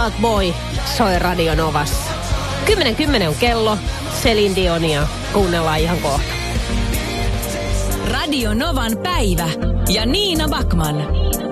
Out Boy soi Radio Novassa. 10:10 on kello. Celine Dionia kuunnellaan ihan kohta. Radio Novan päivä ja Niina Backman.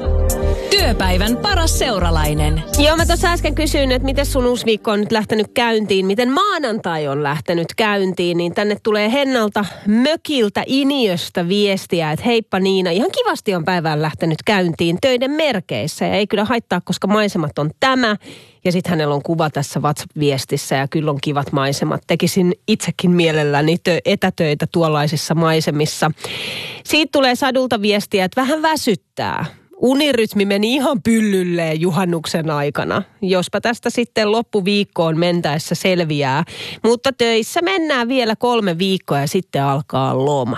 Työpäivän paras seuralainen. Joo, mä tuossa äsken kysyin, että miten sun uusi viikko on nyt lähtenyt käyntiin, miten maanantai on lähtenyt käyntiin, niin tänne tulee Hennalta mökiltä Iniöstä viestiä, että heippa Niina, ihan kivasti on päivään lähtenyt käyntiin töiden merkeissä ja ei kyllä haittaa, koska maisemat on tämä. Ja sitten hänellä on kuva tässä WhatsApp-viestissä ja kyllä on kivat maisemat. Tekisin itsekin mielelläni etätöitä tuollaisissa maisemissa. Siitä tulee Sadulta viestiä, että vähän väsyttää. Unirytmi meni ihan pyllylleen juhannuksen aikana. Jospa tästä sitten loppuviikkoon mentäessä selviää. Mutta töissä mennään vielä 3 viikkoa ja sitten alkaa loma.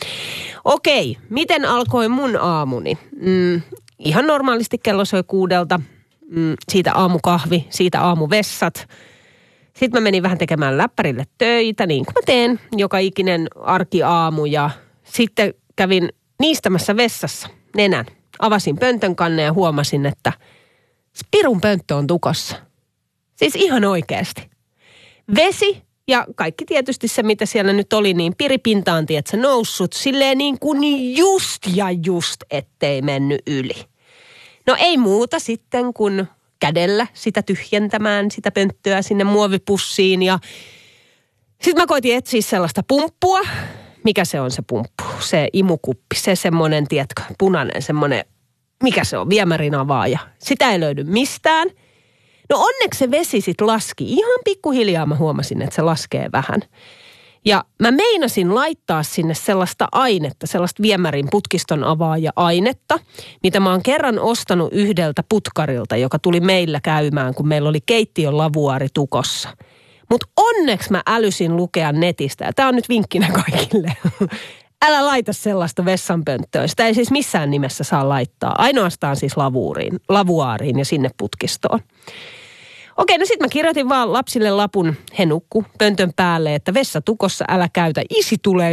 Okei, miten alkoi mun aamuni? Ihan normaalisti kello soi 6. Siitä aamukahvi, siitä aamuvessat. Sitten mä menin vähän tekemään läppärille töitä, niin kuin mä teen joka ikinen arkiaamu. Ja sitten kävin niistämässä vessassa nenän. Avasin pöntön kannen ja huomasin, että pirun pönttö on tukossa. Siis ihan oikeasti. Vesi ja kaikki tietysti se, mitä siellä nyt oli, niin piripintaan, tietsä, noussut silleen niin kuin just, ettei mennyt yli. No ei muuta sitten kuin kädellä sitä tyhjentämään, sitä pönttöä sinne muovipussiin ja sitten mä koitin etsiä sellaista pumppua. Mikä se on se pumppu? Se imukuppi, se semmoinen, tiedätkö, punainen semmoinen, mikä se on, viemärin avaaja. Sitä ei löydy mistään. No onneksi se vesi sitten laski. Ihan pikkuhiljaa mä huomasin, että se laskee vähän. Ja mä meinasin laittaa sinne sellaista ainetta, sellaista viemärin putkiston avaaja-ainetta, mitä mä oon kerran ostanut yhdeltä putkarilta, joka tuli meillä käymään, kun meillä oli keittiön lavuaari tukossa. Mutta onneksi mä älysin lukea netistä, ja tää on nyt vinkkinä kaikille. Älä laita sellaista vessanpönttöön. Sitä ei siis missään nimessä saa laittaa. Ainoastaan siis lavuaariin ja sinne putkistoon. Okei, no sit mä kirjoitin vaan lapsille lapun, he nukku pöntön päälle, että vessa tukossa, älä käytä, isi tulee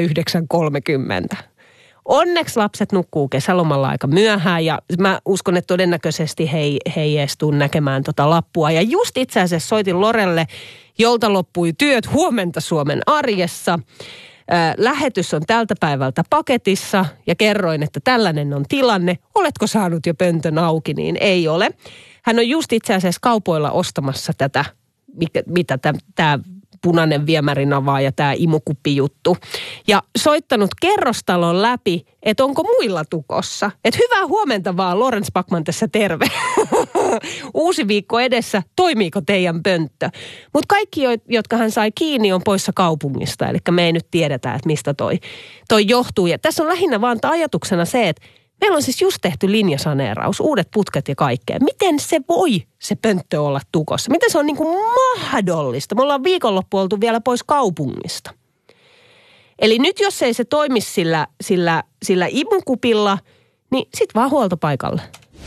9:30. Onneksi lapset nukkuu kesälomalla aika myöhään ja mä uskon, että todennäköisesti he ei edes tule näkemään tota lappua. Ja just itse asiassa soitin Lorelle, jolta loppui työt Huomenta Suomen arjessa. Lähetys on tältä päivältä paketissa ja kerroin, että tällainen on tilanne. Oletko saanut jo pöntön auki, niin ei ole. Hän on just itse asiassa kaupoilla ostamassa tätä, mitä tämä punainen viemärin avaaja, tämä imukuppijuttu. Ja soittanut kerrostalon läpi, että onko muilla tukossa. Että hyvää huomenta vaan, Lorentz Backman tässä terve. Uusi viikko edessä, toimiiko teidän pönttö? Mutta kaikki, jotka hän sai kiinni, on poissa kaupungista. Eli me ei nyt tiedetä, että mistä toi johtuu. Ja tässä on lähinnä vaan ajatuksena se, että meillä on siis just tehty linjasaneeraus, uudet putket ja kaikkea. Miten se voi se pönttö olla tukossa? Miten se on niin kuin mahdollista? Me ollaan viikonloppu oltu vielä pois kaupungista. Eli nyt jos ei se toimi sillä imukupilla, niin sit vaan huoltopaikalle.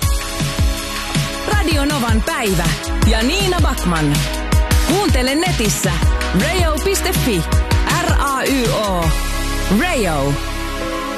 Radio Novan päivä ja Niina Backman. Kuuntele netissä radio.fi. RAYO. Radio.